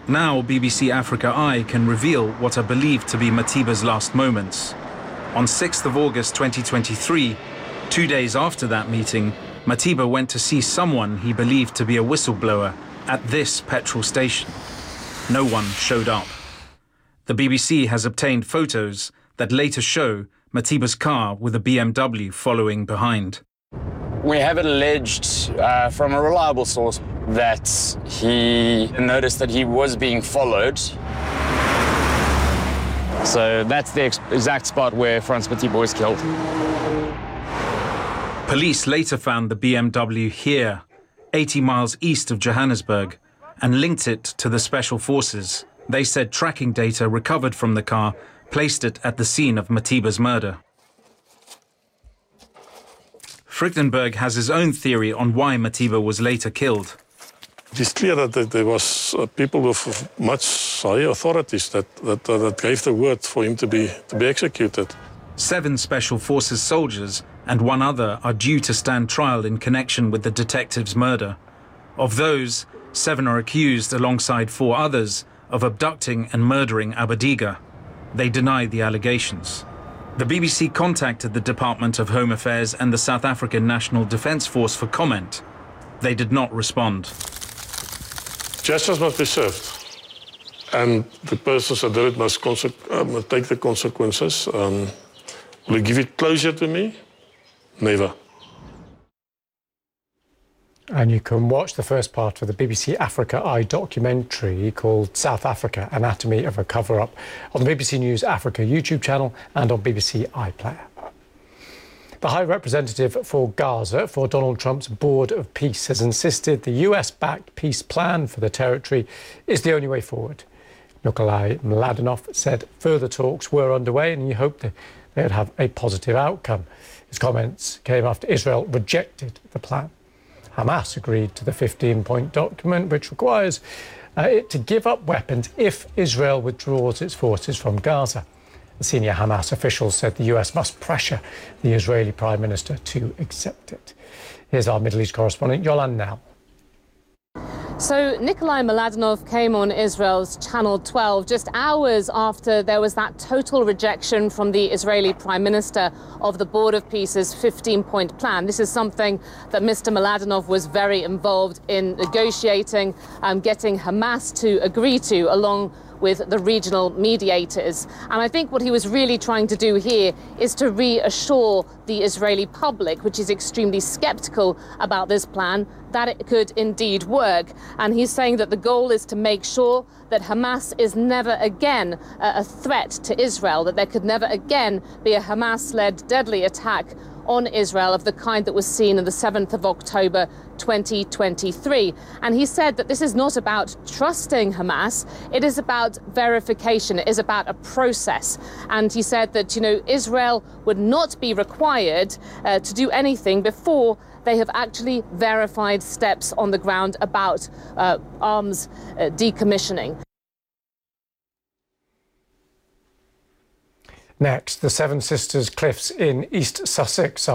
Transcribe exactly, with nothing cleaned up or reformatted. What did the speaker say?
Now B B C Africa Eye can reveal what are believed to be Matiba's last moments. On sixth of August twenty twenty-three, two days after that meeting, Matiba went to see someone he believed to be a whistleblower at this petrol station. No one showed up. The B B C has obtained photos that later show Matiba's car with a B M W following behind. We have it alleged uh, from a reliable source that he noticed that he was being followed. So that's the ex exact spot where Frans Matiba was killed. Police later found the B M W here, eighty miles east of Johannesburg, and linked it to the special forces. They said tracking data recovered from the car placed it at the scene of Matiba's murder. Frykdenberg has his own theory on why Matiba was later killed. It is clear that there was uh, people with much higher authorities that, that, uh, that gave the word for him to be, to be executed. Seven Special Forces soldiers and one other are due to stand trial in connection with the detective's murder. Of those, seven are accused, alongside four others, of abducting and murdering Abadiga. They deny the allegations. The B B C contacted the Department of Home Affairs and the South African National Defence Force for comment. They did not respond. Justice must be served, and the persons that did it must, uh, must take the consequences. Um, will you give it closure to me? Never. And you can watch the first part of the B B C Africa Eye documentary called South Africa, Anatomy of a Cover-Up on the B B C News Africa YouTube channel and on B B C iPlayer. The High Representative for Gaza for Donald Trump's Board of Peace has insisted the U S-backed peace plan for the territory is the only way forward. Nikolai Mladenov said further talks were underway and he hoped that they would have a positive outcome. His comments came after Israel rejected the plan. Hamas agreed to the fifteen-point document, which requires uh, it to give up weapons if Israel withdraws its forces from Gaza. The senior Hamas officials said the U S must pressure the Israeli Prime Minister to accept it. Here's our Middle East correspondent, Yolande Knell. So Nikolai Mladenov came on Israel's Channel twelve just hours after there was that total rejection from the Israeli Prime Minister of the Board of Peace's fifteen-point plan. This is something that Mister Mladenov was very involved in negotiating, um, getting Hamas to agree to, along with the regional mediators. And I think what he was really trying to do here is to reassure the Israeli public, which is extremely skeptical about this plan, that it could indeed work. And he's saying that the goal is to make sure that Hamas is never again a, a threat to Israel, that there could never again be a Hamas-led deadly attack on Israel of the kind that was seen on the seventh of October twenty twenty-three. And he said that this is not about trusting Hamas, it is about verification, it is about a process. And he said that, you know, Israel would not be required uh, to do anything before they have actually verified steps on the ground about uh, arms uh, decommissioning. Next, the Seven Sisters Cliffs in East Sussex are